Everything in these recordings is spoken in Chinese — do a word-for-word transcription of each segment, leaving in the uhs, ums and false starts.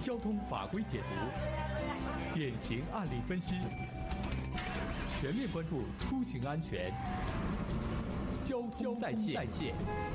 交通法规解读，典型案例分析，全面关注出行安全。交通在线。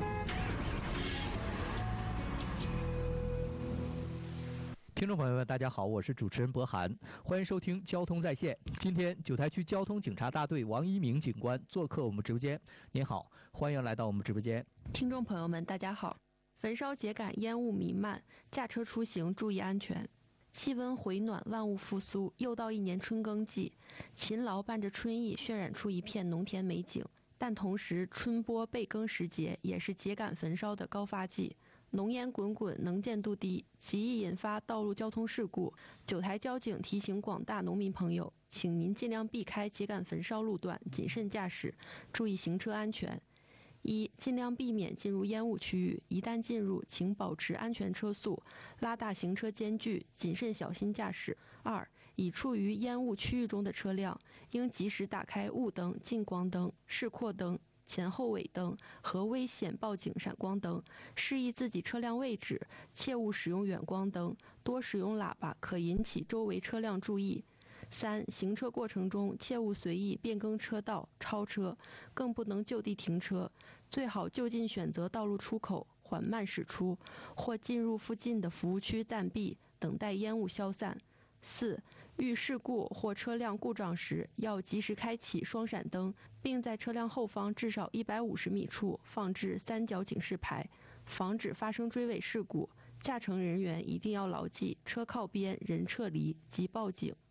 听众朋友们，大家好，我是主持人博涵，欢迎收听《交通在线》。今天九台区交通警察大队王一鸣警官做客我们直播间。您好，欢迎来到我们直播间。 听众朋友们，大家好。焚烧秸秆，烟雾弥漫，驾车出行注意安全。气温回暖，万物复苏，又到一年春耕季，勤劳伴着春意，渲染出一片农田美景。但同时，春播备耕时节也是秸秆焚烧的高发季，浓烟滚滚，能见度低，极易引发道路交通事故。九台交警提醒广大农民朋友，请您尽量避开秸秆焚烧路段，谨慎驾驶，注意行车安全。一、尽量避免进入烟雾区域，一旦进入，请保持安全车速，拉大行车间距，谨慎小心驾驶。二、已处于烟雾区域中的车辆，应及时打开雾灯、近光灯、示廓灯、前后尾灯和危险报警闪光灯，示意自己车辆位置，切勿使用远光灯，多使用喇叭可引起周围车辆注意。三、行车过程中切勿随意变更车道、超车，更不能就地停车，最好就近选择道路出口，缓慢驶出，或进入附近的服务区暂避，等待烟雾消散。四、遇事故或车辆故障时，要及时开启双闪灯，并在车辆后方至少一百五十米处放置三角警示牌，防止发生追尾事故。驾乘人员一定要牢记车靠边、人撤离及报警。